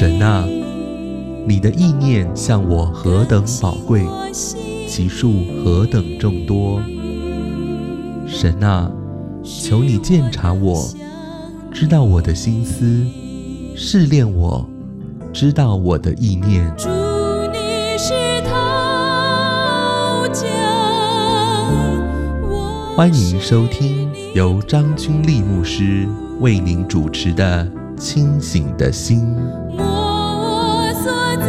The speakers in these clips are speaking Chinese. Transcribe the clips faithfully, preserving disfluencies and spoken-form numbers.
神啊，你的意念向我何等宝贵，其数何等众多。神啊，求你鉴察我，知道我的心思，试炼我，知道我的意念。 主，你是陶匠， 欢迎收听由张君丽牧师为您主持的《清醒的心》。 摸我所造，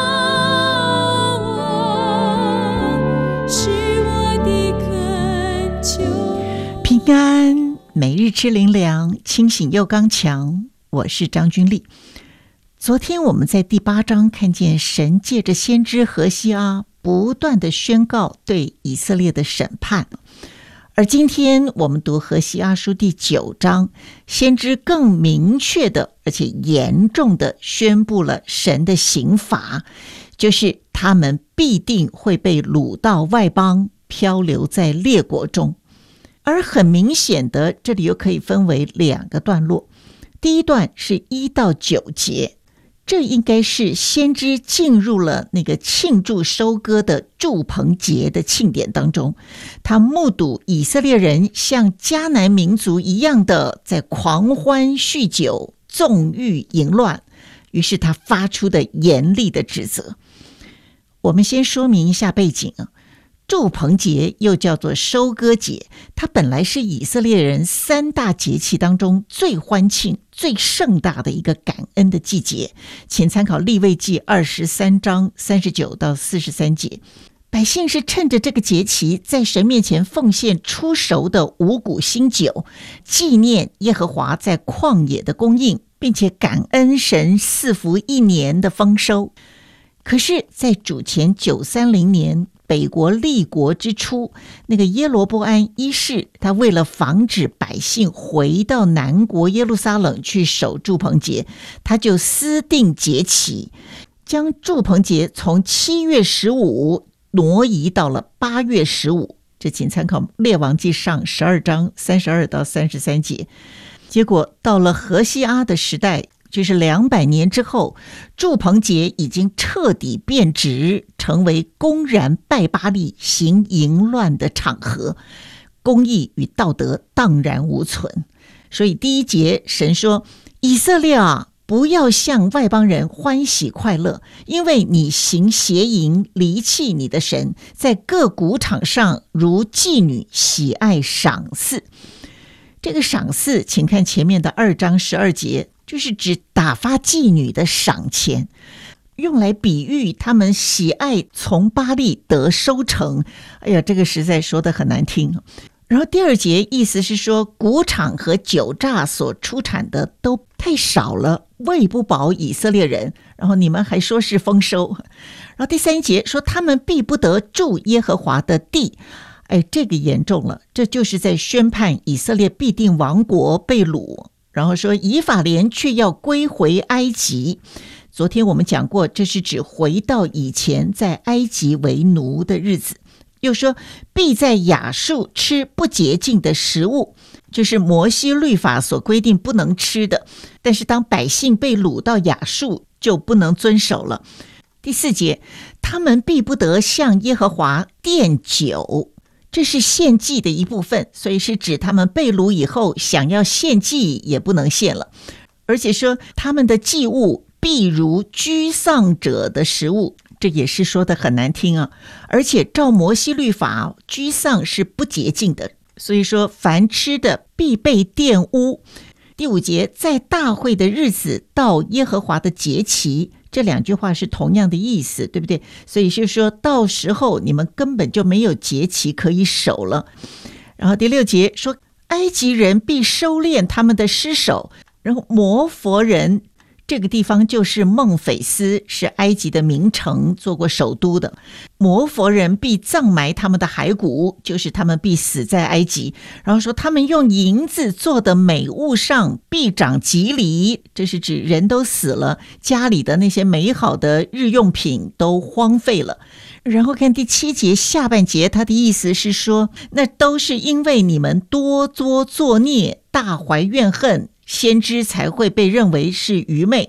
我是我的恳求。 平安，每日吃灵粮，清醒又刚强。我是张君丽。昨天我们在第八章看见神借着先知何西阿不断的宣告对以色列的审判，而今天我们读何西阿书第九章，先知更明确的而且严重的宣布了神的刑罚，就是他们必定会被掳到外邦，漂流在列国中。而很明显的，这里又可以分为两个段落。第一段是一到九节，这应该是先知进入了那个庆祝收割的住棚节的庆典当中，他目睹以色列人像迦南民族一样的在狂欢酗酒、纵欲淫乱，于是他发出的严厉的指责。我们先说明一下背景啊。住棚节又叫做收割节，它本来是以色列人三大节气当中最欢庆、最盛大的一个感恩的季节，请参考利未记二十三章三十九到四十三节。百姓是趁着这个节期，在神面前奉献出熟的五谷新酒，纪念耶和华在旷野的供应，并且感恩神赐福一年的丰收。可是在主前九三零年北国立国之初，那个耶罗波安一世，他为了防止百姓回到南国耶路撒冷去守住棚节，他就私定节期，将住棚节从七月十五挪移到了八月十五。这请参考列王记上十二章三十二到三十三节。结果到了何西阿的时代，就是两百年之后，住棚节已经彻底变质，成为公然拜巴力、行淫乱的场合，公义与道德荡然无存。所以第一节神说，以色列啊，不要向外邦人欢喜快乐，因为你行邪淫，离弃你的神，在各谷场上如妓女喜爱赏赐。这个赏赐请看前面的二章十二节，就是指打发妓女的赏钱，用来比喻他们喜爱从巴力得收成。哎呀，这个实在说得很难听。然后第二节意思是说，谷场和酒榨所出产的都太少了，喂不饱以色列人，然后你们还说是丰收。然后第三节说，他们必不得住耶和华的地。哎，这个严重了，这就是在宣判以色列必定亡国被掳。然后说以法莲却要归回埃及。昨天我们讲过，这是指回到以前在埃及为奴的日子。又说必在亚述吃不洁净的食物，就是摩西律法所规定不能吃的，但是当百姓被掳到亚述就不能遵守了。第四节，他们必不得向耶和华奠酒，这是献祭的一部分，所以是指他们被掳以后想要献祭也不能献了。而且说他们的祭物必如居丧者的食物，这也是说的很难听啊。而且照摩西律法，居丧是不洁净的，所以说凡吃的必被玷污。第五节，在大会的日子到耶和华的节期，这两句话是同样的意思，对不对？所以就是说到时候你们根本就没有节期可以守了。然后第六节说，埃及人必收敛他们的尸首，然后摩佛人，这个地方就是孟菲斯，是埃及的名城，做过首都的。摩佛人必葬埋他们的骸骨，就是他们必死在埃及。然后说他们用银子做的美物上必长棘藜，这是指人都死了，家里的那些美好的日用品都荒废了。然后看第七节下半节，他的意思是说，那都是因为你们多作作孽，大怀怨恨，先知才会被认为是愚昧。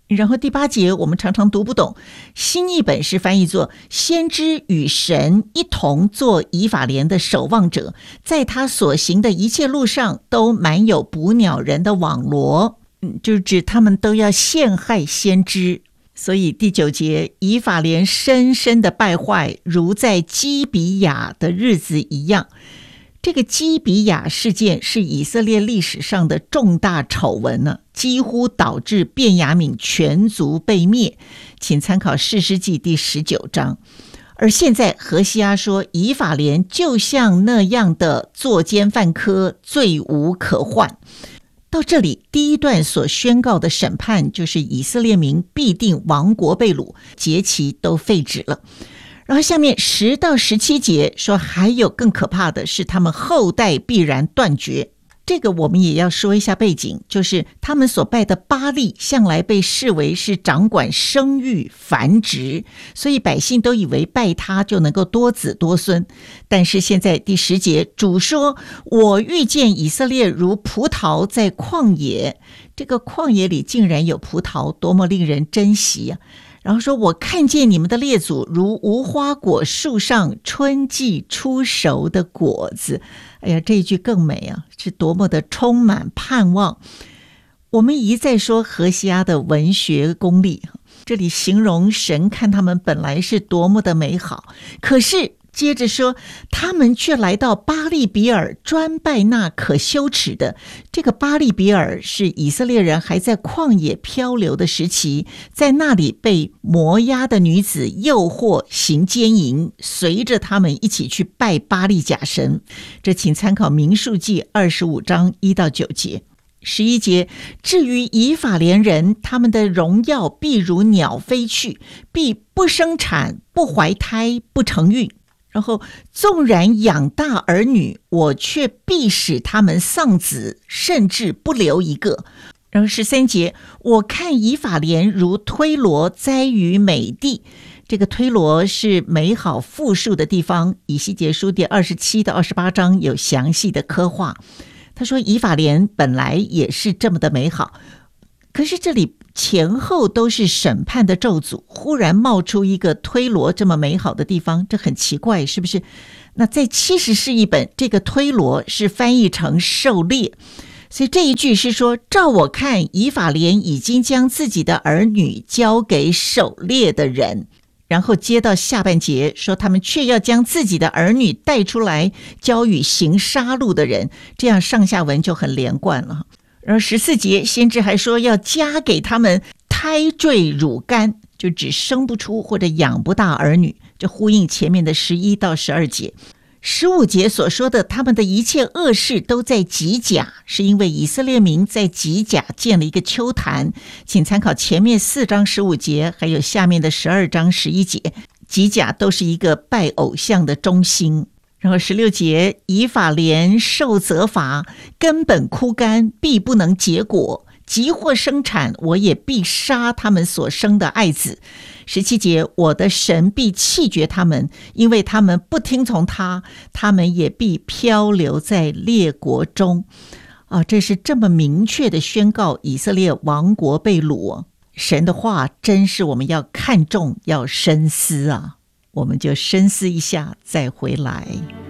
然后第八节我们常常读不懂，新译本是翻译作先知与神一同做以法莲的守望者，在他所行的一切路上都满有捕鸟人的网罗，嗯，就是指他们都要陷害先知。所以第九节，以法莲深深的败坏，如在基比亚的日子一样。这个基比亚事件是以色列历史上的重大丑闻呢，几乎导致便雅悯全族被灭，请参考士师记第十九章。而现在何西阿说，以法莲就像那样的作奸犯科，罪无可患。到这里，第一段所宣告的审判就是以色列民必定亡国被掳，节期都废止了。然后下面十到十七节说，还有更可怕的是，他们后代必然断绝。这个我们也要说一下背景，就是他们所拜的巴力向来被视为是掌管生育繁殖，所以百姓都以为拜他就能够多子多孙。但是现在第十节，主说，我遇见以色列如葡萄在旷野，这个旷野里竟然有葡萄，多么令人珍惜啊！然后说，我看见你们的列祖如无花果树上春季出熟的果子。哎呀，这一句更美啊，是多么的充满盼望。我们一再说何西阿的文学功力，这里形容神看他们本来是多么的美好，可是接着说，他们却来到巴利比尔专拜那可羞耻的。这个巴利比尔是以色列人还在旷野漂流的时期，在那里被摩押的女子诱惑行奸淫，随着他们一起去拜巴利假神。这请参考民数记二十五章一到九节。十一节，至于以法莲人，他们的荣耀必如鸟飞去，必不生产，不怀胎，不成孕。然后纵然养大儿女，我却必使他们丧子，甚至不留一个。然后十三节，我看以法莲如推罗栽于美地。这个推罗是美好富庶的地方，以西结书第二十七到二十八章有详细的刻画。他说以法莲本来也是这么的美好，可是这里前后都是审判的咒诅，忽然冒出一个推罗这么美好的地方，这很奇怪，是不是？那在七十士译本，这个推罗是翻译成狩猎，所以这一句是说，照我看，以法莲已经将自己的儿女交给狩猎的人。然后接到下半节说，他们却要将自己的儿女带出来交与行杀戮的人，这样上下文就很连贯了。然后十四节，先知还说要加给他们胎坠乳干，就只生不出或者养不大儿女，这呼应前面的十一到十二节。十五节所说的他们的一切恶事都在吉甲，是因为以色列民在吉甲建了一个丘坛，请参考前面四章十五节，还有下面的十二章十一节。吉甲都是一个拜偶像的中心。然后十六节，以法莲受责罚，根本枯干，必不能结果，即或生产，我也必杀他们所生的爱子。十七节，我的神必弃绝他们，因为他们不听从他，他们也必漂流在列国中。啊，这是这么明确的宣告以色列亡国被掳。神的话真是我们要看重，要深思啊。我们就深思一下再回来。